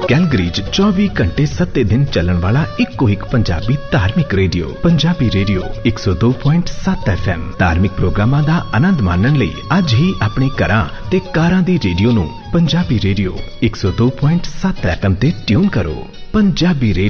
Calgary 24 घंटे 7 दिन चलन वाला इको एक पंजाबी धार्मिक रेडियो पंजाबी रेडियो 102.7 FM धार्मिक प्रोग्रामां दा आनंद माणन लई अज ही अपने घरां ते कारां दी रेडियो नूं पंजाबी रेडियो 102.7 FM ते ट्यून करो। पंजाबी रेडियो